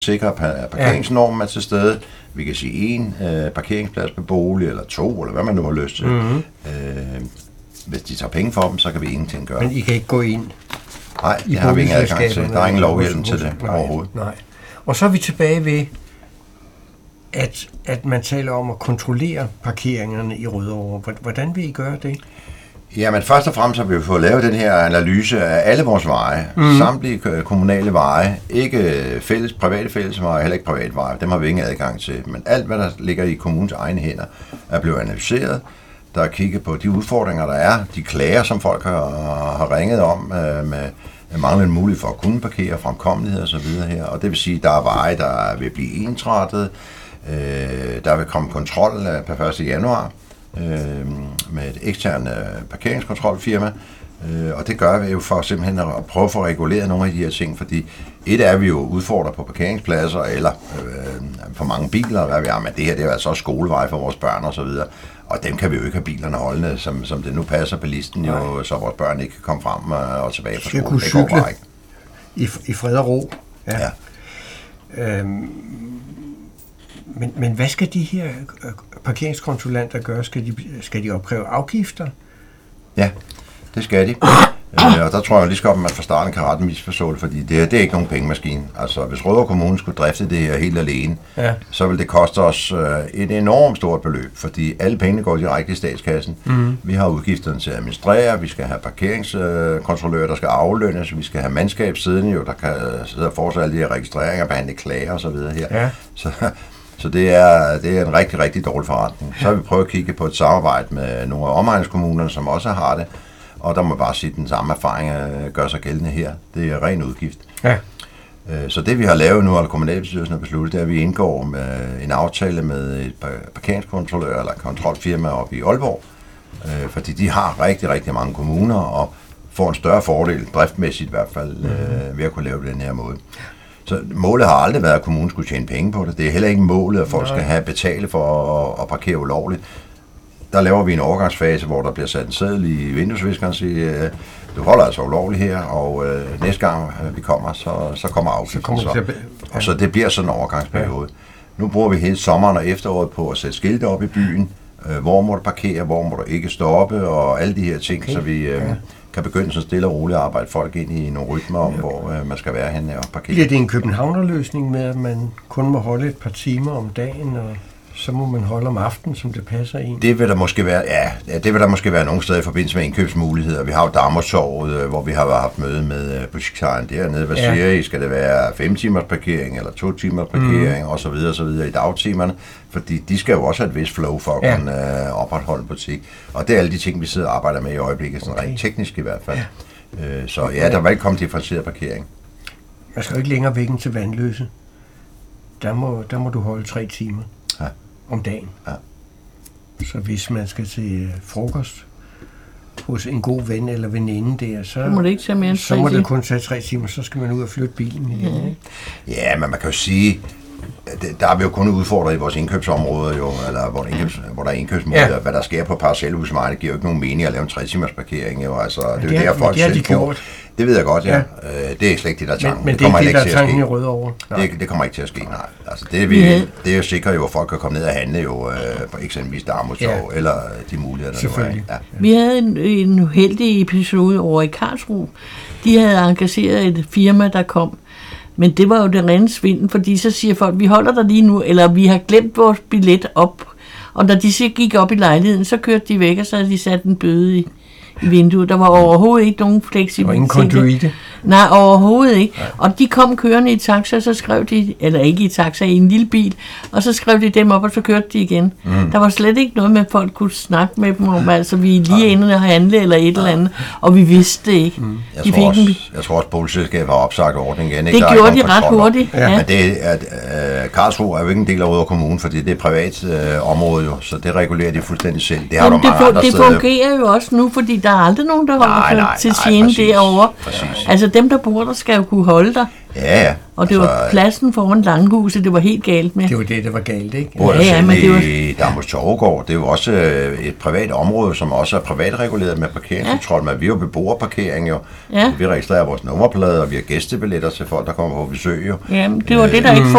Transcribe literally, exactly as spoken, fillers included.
sikre parkeringsnormen er til stede. Vi kan sige en øh, parkeringsplads per bolig, eller to, eller hvad man nu har lyst til. Mm-hmm. Øh, hvis de tager penge for dem, så kan vi ingenting gøre. Men I kan ikke gå ind? Nej, det har vi ingen adgang til. Der er ingen lovhjelm til det nej, overhovedet. Nej. Og så er vi tilbage ved, at, at man taler om at kontrollere parkeringerne i Rødovre. Hvordan vil I gøre det? Jamen først og fremmest har vi jo fået lavet den her analyse af alle vores veje, mm. samtlige kommunale veje, ikke fælles, private fællesveje, heller ikke private veje, dem har vi ingen adgang til, men alt hvad der ligger i kommunens egne hænder er blevet analyseret. Der er kigget på de udfordringer, der er, de klager, som folk har, har ringet om øh, med manglende mulighed for at kunne parkere, fremkommelighed og så videre her, og det vil sige, at der er veje, der vil blive ensrettet, øh, der vil komme kontrol per første januar, Øh, med et eksternt øh, parkeringskontrolfirma, øh, og det gør vi jo for simpelthen at prøve at få reguleret nogle af de her ting, fordi et er vi jo udfordrer på parkeringspladser, eller øh, for mange biler, hvad vi har, men det her det er jo altså skolevej for vores børn og så videre, og dem kan vi jo ikke have bilerne holdende, som, som det nu passer på listen, jo, så vores børn ikke kan komme frem og, og tilbage fra skolen. Kunne det går bare ikke. I, i fred og ro. Ja. ja. Øhm, men, men hvad skal de her parkeringskontrollanter gøre? Skal de, skal de opkræve afgifter? Ja, det skal de. øh, og der tror jeg lige skal, at man fra starten kan rette misforstå det, fordi det, det er ikke nogen pengemaskine. Altså, hvis Rødovre Kommune skulle drifte det her helt alene, ja. så vil det koste os øh, et enormt stort beløb, fordi alle pengene går direkte i statskassen. Mm. Vi har udgifterne til at administrere, vi skal have parkeringskontrollører, der skal aflønnes, vi skal have mandskab siddende, jo, der kan sidde og foretage alle de her registreringer, behandle klager og så videre her. Ja. Så, Så det er, det er en rigtig, rigtig dårlig forretning. Så har vi prøvet at kigge på et samarbejde med nogle af omegnskommunerne, som også har det. Og der må bare sige, at den samme erfaring gør sig gældende her. Det er ren udgift. Ja. Så det vi har lavet nu, eller kommunalbestyrelsen har besluttet, det er, at vi indgår med en aftale med et parkeringskontrollør eller kontrolfirma oppe i Aalborg. Fordi de har rigtig, rigtig mange kommuner og får en større fordel, driftmæssigt i hvert fald, mm-hmm. ved at kunne lave det den her måde. Så målet har aldrig været, at kommunen skulle tjene penge på det. Det er heller ikke målet, at folk skal have betale for at, at parkere ulovligt. Der laver vi en overgangsfase, hvor der bliver sat en seddel i vinduesviskeren og siger, du holder altså ulovligt her, og øh, næste gang øh, vi kommer, så, så kommer afgiften. Så, så. Og så det bliver sådan en overgangsperiode. Ja. Nu bruger vi hele sommeren og efteråret på at sætte skilte op i byen. Øh, hvor må du parkere, hvor må du ikke stoppe, og alle de her ting, okay. så vi... Øh, ja. kan begynde så stille og roligt at arbejde folk ind i nogle rytmer om, ja. hvor øh, man skal være henne og parkere. Bliver det en københavnerløsning med, at man kun må holde et par timer om dagen, og så må man holde om aftenen, som det passer en? Det vil der måske være, ja, det vil der måske være nogle steder i forbindelse med indkøbsmuligheder. Vi har jo Dagmartorvet, hvor vi har haft møde med butiksejeren dernede. Hvad ja. siger I? Skal det være fem timers parkering, eller to timers parkering, mm. og så videre, og så videre i dagtimerne? Fordi de skal jo også have et vis flow for at ja. kunne øh, opretholde en butik. Og det er alle de ting, vi sidder og arbejder med i øjeblikket, sådan okay. rent teknisk i hvert fald. Ja. Øh, så ja, der vil ikke komme differentieret parkering. Man skal jo ikke længere væk til Vandløse. Der må, der må du holde tre timer. Ja. Om dagen. Ja. Så hvis man skal til frokost hos en god ven eller veninde der, så må det, ikke tage mere end så må det kun tage tre timer, så skal man ud og flytte bilen igen. Ja, ikke? Ja, men man kan jo sige, der er vi jo kun udfordret i vores indkøbsområder, jo, eller hvor, indkøbs, hvor der er indkøbsmuligheder. Ja. Hvad der sker på parcelhusmarkedet, giver jo ikke nogen mening at lave en tre timers parkering. Jo. Altså, det, det er jo der, folk selv får. Det ved jeg godt, ja. ja. Det er slet ikke det, der er tanken. Men, men det, det kommer ikke til at ske. I Rødovre. Det, det kommer ikke til at ske, nej. Altså, det, er vi, ja. det er jo sikkert jo, at folk kan komme ned og handle jo, på eksempelvis Dagmartorv, ja. eller de muligheder, der nu er. Ja. Vi havde en, en uheldig episode over i Karlsruhe. De havde engageret et firma, der kom. Men det var jo det rene svindel, fordi så siger folk, vi holder der lige nu, eller vi har glemt vores billet op. Og da de så gik op i lejligheden, så kørte de væk, og så havde de sat en bøde i, i vinduet. Der var overhovedet ikke nogen fleksibilitet. Og ingen konduite. Nej, overhovedet ikke. Ja. Og de kom kørende i taxa, så skrev de, eller ikke i taxa, i en lille bil, og så skrev de dem op, og så kørte de igen. Mm. Der var slet ikke noget med, at folk kunne snakke med dem om, altså vi er lige inde og handle eller et eller andet, og vi vidste det ikke. Mm. Jeg, de tror også, en... jeg tror også, at boligselskabet har opsagt ordningen igen. Ikke? Det der gjorde de ret hurtigt. Ja. Ja. Men det er, uh, Karlsruhe er jo ikke en del af Rødovre Kommune, fordi det er privat uh, område jo, så det regulerer de fuldstændig selv. Det har Jamen, du mange det, andre det steder. fungerer jo også nu, fordi der er aldrig nogen, der holder Nej, sig nej, til nej, gene præcis, derovre. præcis. Altså dem, der bor der, skal jo kunne holde dig. Ja, ja. Og det altså, var pladsen foran Langhuset, det var helt galt med. Det var det, der var galt, ikke? Bor Ja, jeg ja, selv men det var- i Damhus Torvegård. Det er jo også øh, et privat område, som også er privatreguleret med parkeringskontrol. Men vi er jo beboerparkering jo. Ja. Vi registrerer vores nummerplader, og vi har gæstebilletter til folk, der kommer på besøg jo. Jamen, det var det, der ikke Mm,